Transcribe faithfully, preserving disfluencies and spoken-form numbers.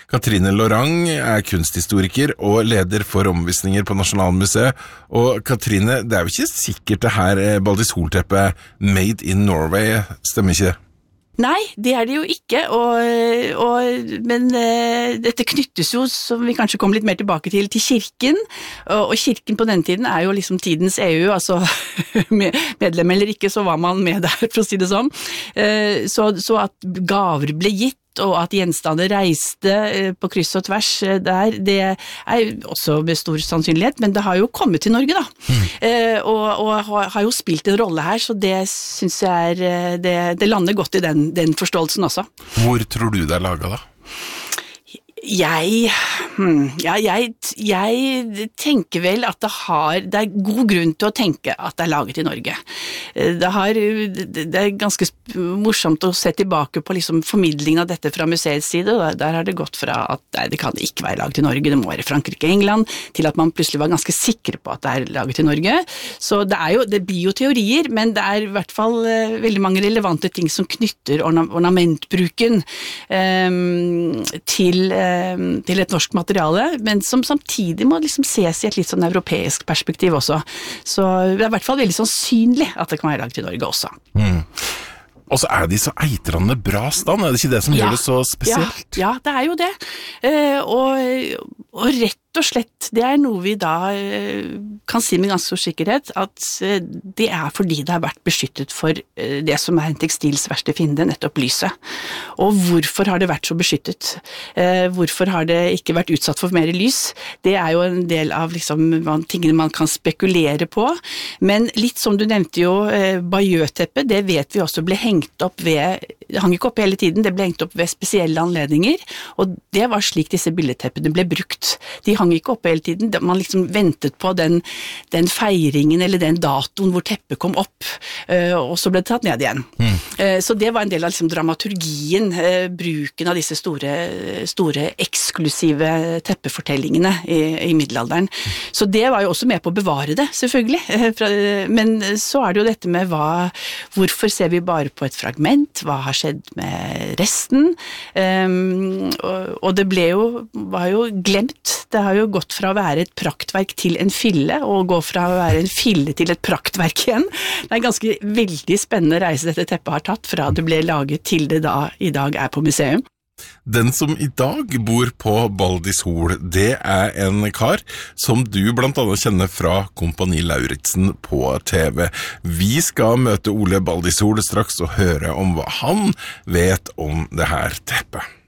Katrine Lorang er kunsthistoriker og leder for omvisninger på Nasjonalmuseet. Og Katrine, det er jo ikke sikkert det her Baldis-Hol-teppet made in Norway, stemmer ikke det? Nei, det er det jo ikke, og, og, men uh, dette knyttes jo, som vi kanskje kommer litt mer tilbake til, til kirken, og, og kirken på den tiden er jo liksom tidens E U, altså medlem eller ikke, så var man med der, for å si det sånn. Uh, så, så at gaver ble gitt, og at gjenstander reiste på kryss og tvers der, det er også med stor sannsynlighet, men det har jo kommet til Norge da, mm. eh, og, og har jo spilt en rolle her, så det synes jeg er, det, det lander godt i den, den forståelsen også. Hvor tror du det er laget da? Jeg, ja, jeg, jeg tenker vel at det har, det er god grunn til å tenke at det er laget i Norge. Det, har, det er ganske morsomt å se tilbake på liksom formidlingen av dette fra museets side, og der har det gått fra at nei, det kan ikke være laget i Norge, det må være Frankrike og England, til at man plutselig var ganske sikre på at det er laget i Norge. Så det, er jo, det blir jo teorier, men det er i hvert fall uh, veldig mange relevante ting som knytter orna, ornamentbruken um, til uh, til et norsk materiale, men som samtidig må liksom ses i et litt sånn europeisk perspektiv også. Så det er i hvert fall veldig sannsynlig at det kan være laget i Norge også. Mm. Og så er de så eitrende bra stand, er det ikke det som ja, gjør det så spesielt? Ja, ja, det er jo det. Uh, og, og rett og slett, det er noe vi da uh, kan si med ganske stor sikkerhet, at uh, det er fordi det har vært beskyttet for uh, det som er en tekstils verste fiende, nettopp lyset. Og hvorfor har det vært så beskyttet? Uh, hvorfor har det ikke vært utsatt for mer lys? Det er jo en del av liksom, man, tingene man kan spekulere på, men litt som du nevnte jo, uh, Bayeux-teppet, det vet vi også ble hengt opp ved, det hang ikke opp hele tiden, det ble hengt opp ved spesielle anledninger, og det var slik disse billedteppene ble brukt. De hang ikke opp hele tiden, man liksom ventet på den, den feiringen eller den datoen hvor teppet kom opp, og så ble det tatt ned igjen. Mm. Så det var en del av liksom dramaturgien, bruken av disse store, store eksklusive teppefortellingene i, i middelalderen. Mm. Så det var jo også med på å bevare det, selvfølgelig. Men så er det jo dette med hva, hvorfor ser vi bare på et fragment, hva har skjedd med resten, um, og, og det ble jo, var jo glemt. Det har jo gått fra å være et praktverk til en fille, og gå fra å være en fille til et praktverk igjen. Det er en ganske veldig spennende reise dette teppet har tatt, fra det ble laget til det da i dag er på museum. Den som i dag bor på Baldis-Hol, det er en kar som du blant annet kjenner fra Kompani Lauritzen på T V. Vi skal møte Ole Baldis-Hol straks og høre om hva han vet om det her teppet.